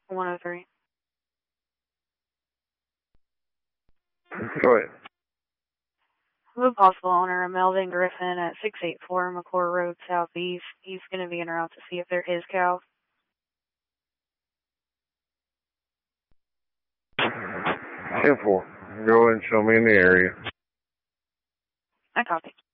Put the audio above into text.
103. Go ahead. The possible owner of Melvin Griffin at 684 McClure Road Southeast. He's going to be en route to see if they're his cows. 10-4. Go ahead and show me in the area. I copy.